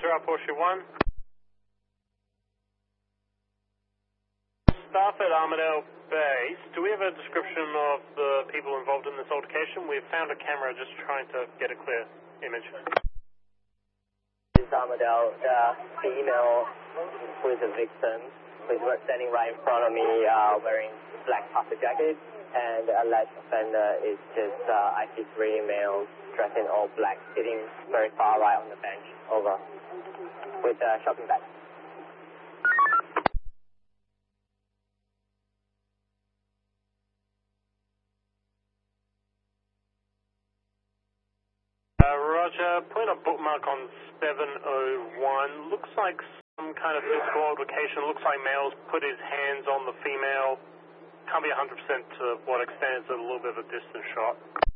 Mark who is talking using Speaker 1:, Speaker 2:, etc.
Speaker 1: 0 Porsche 1. Staff at Armadale Base, do we have a description of the people involved in this altercation? We've found a camera just trying to get a clear image.
Speaker 2: This is Armadale, the female who is a victim, who is standing right in front of me wearing black puffer jacket, and the alleged offender is just IT3 male dressed in all black, sitting very far right on the bench, over, with a shopping bag.
Speaker 1: Roger, put a bookmark on 701. Looks like some kind of physical altercation. Looks like male's put his hands on the female. Can't be 100% to what extent. It's a little bit of a distant shot.